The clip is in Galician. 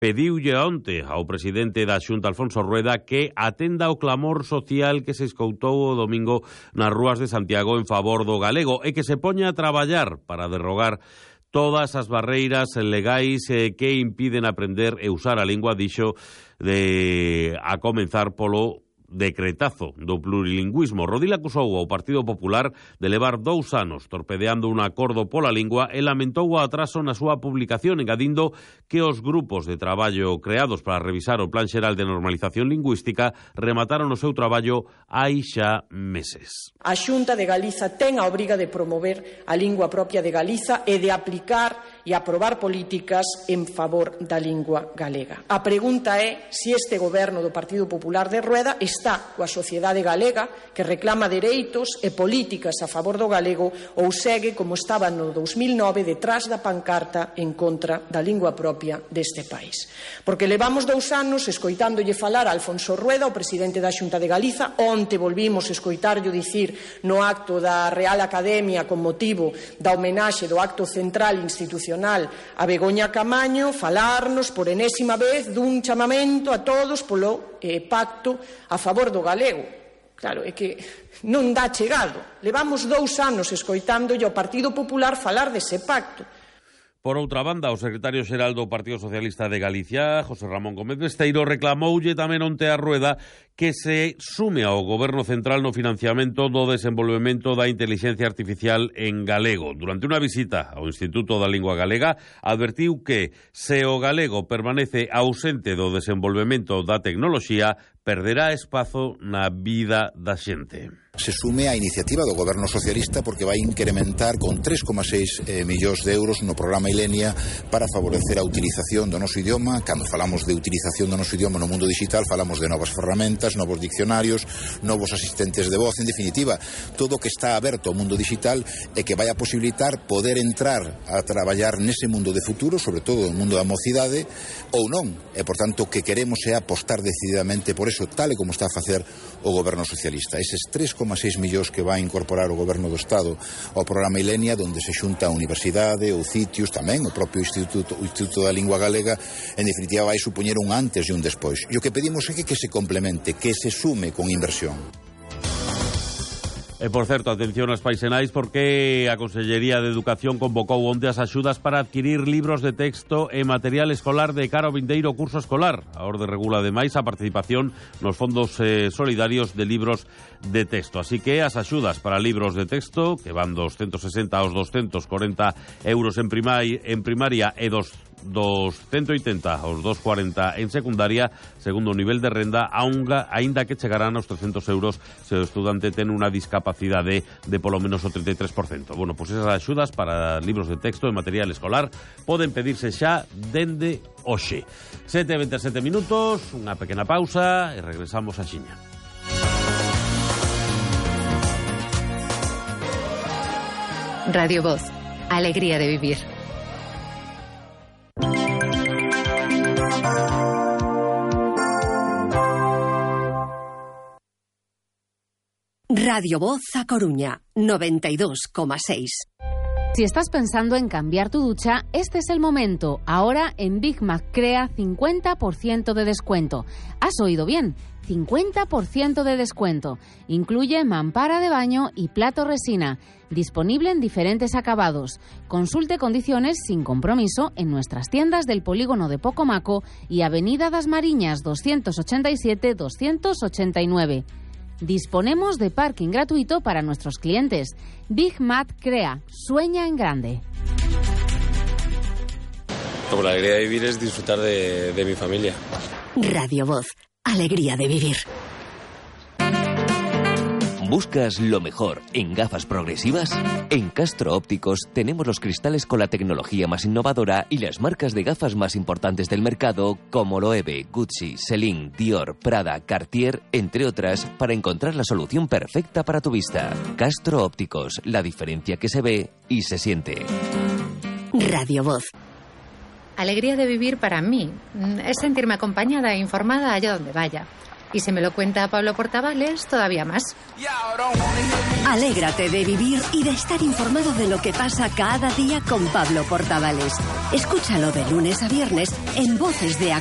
pediulle onte ao presidente da Xunta, Alfonso Rueda, que atenda o clamor social que se escoutou o domingo nas rúas de Santiago en favor do galego e que se poña a traballar para derrogar todas as barreiras legais que impiden aprender e usar a lingua, dixo, a comenzar polo decretazo do plurilingüismo. Rodil acusou ao Partido Popular de levar 2 anos torpedeando un acordo pola lingua e lamentou o atraso na súa publicación, engadindo que os grupos de traballo creados para revisar o Plan Xeral de Normalización Lingüística remataron o seu traballo hai xa meses. A Xunta de Galiza ten a obriga de promover a lingua propia de Galiza e de aplicar e aprobar políticas en favor da lingua galega. A pregunta é se este goberno do Partido Popular de Rueda está coa sociedade galega que reclama dereitos e políticas a favor do galego ou segue como estaba no 2009 detrás da pancarta en contra da lingua propia deste país. Porque levamos 2 anos escoitándolle falar a Alfonso Rueda, o presidente da Xunta de Galiza. Onte volvimos escoitarlle dicir no acto da Real Academia con motivo da homenaxe do acto central institucional a Begoña Camaño, falarnos por enésima vez dun chamamento a todos polo pacto a favor do galego. Claro, é que non dá chegado. Levamos 2 anos escoitándolle ao Partido Popular falar dese pacto. Por outra banda, o secretario xeral do Partido Socialista de Galicia, José Ramón Gómez Besteiro, reclamoulle tamén onte a Rueda que se sume ao Goberno Central no financiamento do desenvolvemento da inteligencia artificial en galego. Durante unha visita ao Instituto da Lingua Galega, advertiu que se o galego permanece ausente do desenvolvemento da tecnoloxía, perderá espazo na vida da xente. Se sume á iniciativa do Goberno Socialista porque vai incrementar con 3,6 millóns de euros no programa Ilenia para favorecer a utilización do noso idioma. Cando falamos de utilización do noso idioma no mundo digital, falamos de novas ferramentas, novos diccionarios, novos asistentes de voz, en definitiva, todo o que está aberto ao mundo digital e que vai a posibilitar poder entrar a traballar nese mundo de futuro, sobre todo no mundo da mocidade, ou non. E, por tanto, o que queremos é apostar decididamente por eso, tal e como está a facer o Goberno Socialista. Eses 3,6 millóns que vai incorporar o Goberno do Estado ao programa Ilenia, onde se xunta a Universidade, o CITIUS, tamén o propio Instituto da Lingua Galega, en definitiva vai supoñer un antes e un despois. E o que pedimos é que se complemente, que se sume con inversión. E, por certo, atención ás paisenais porque a Consellería de Educación convocou onte as axudas para adquirir libros de texto e material escolar de cara ao vindeiro curso escolar. A orde regula ademais a participación nos fondos solidarios de libros de texto. Así que as axudas para libros de texto, que van dos 160 aos 240 euros en primaria e dos 180 aos 240 en secundaria, segundo o nivel de renda, aínda que chegarán aos 300 euros se o estudante ten unha discapacidade de polo menos o 33%. Bueno, pois esas axudas para libros de texto e material escolar poden pedirse xa dende hoxe. 7:27 minutos, unha pequena pausa e regresamos a Xiña. Radio Voz, alegría de vivir. Radio Voz a Coruña, 92,6. Si estás pensando en cambiar tu ducha, este es el momento. Ahora en Big Mac Crea 50% de descuento. ¿Has oído bien? 50% de descuento. Incluye mampara de baño y plato resina. Disponible en diferentes acabados. Consulte condiciones sin compromiso en nuestras tiendas del polígono de Pocomaco y Avenida das Mariñas 287-289. Disponemos de parking gratuito para nuestros clientes. Big Mac Crea. Sueña en grande. Como la alegría de vivir es disfrutar de mi familia. Radio Voz. Alegría de vivir. ¿Buscas lo mejor en gafas progresivas? En Castro Ópticos tenemos los cristales con la tecnología más innovadora y las marcas de gafas más importantes del mercado como Loewe, Gucci, Celine, Dior, Prada, Cartier, entre otras, para encontrar la solución perfecta para tu vista. Castro Ópticos, la diferencia que se ve y se siente. Radio Voz. Alegría de vivir para mí es sentirme acompañada e informada allá donde vaya. Y si me lo cuenta Pablo Portavales, todavía más. Alégrate de vivir y de estar informado de lo que pasa cada día con Pablo Portavales. Escúchalo de lunes a viernes en Voces de